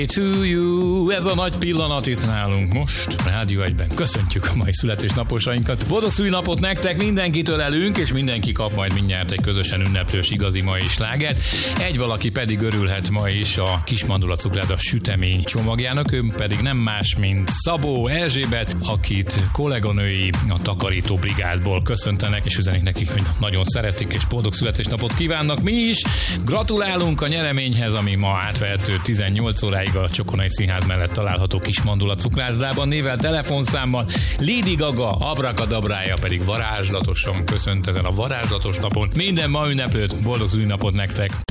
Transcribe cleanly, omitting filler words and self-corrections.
To you, ez a nagy pillanat itt nálunk most, Rádió 1-ben. Köszöntjük a mai születésnaposainkat. Boldog szülinapot nektek, mindenkit ölelünk, és mindenki kap majd mindjárt egy közösen ünneplős igazi mai slágert. Egy valaki pedig örülhet ma is a Kismandula Cukrászda sütemény csomagjának, ő pedig nem más, mint Szabó Erzsébet, akit kolléganői a takarító brigádból köszöntenek, és üzenik nekik, hogy nagyon szeretik, és boldog születésnapot kívánnak. Mi is gratulálunk a nyereményhez, ami ma átvehető 18 óráig a Csokonai Színház mellett található Kismandula Cukrászdában, névvel, telefonszámmal. Lady Gaga abrakadabrája pedig varázslatosan köszönt ezen a varázslatos napon. Minden ma ünneplőt, boldog szülinapot nektek!